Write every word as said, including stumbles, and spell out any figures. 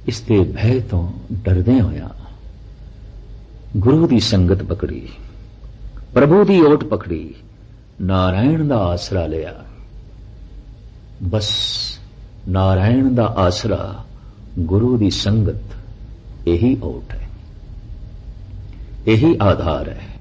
ਇਸ ਦੇ ਭੈ ਤੋਂ ਡਰਦਿਆਂ ਹੋਇਆਂ ਗੁਰੂ ਦੀ ਸੰਗਤ ਪਕੜੀ, ਪ੍ਰਭੂ ਦੀ ਓਟ ਪਕੜੀ, ਨਾਰਾਇਣ ਦਾ ਆਸਰਾ ਲਿਆ। ਬਸ ਨਾਰਾਇਣ ਦਾ ਆਸਰਾ, ਗੁਰੂ ਦੀ ਸੰਗਤ, ਇਹੀ ਓਟ ਹੈ, ਇਹੀ ਆਧਾਰ ਹੈ।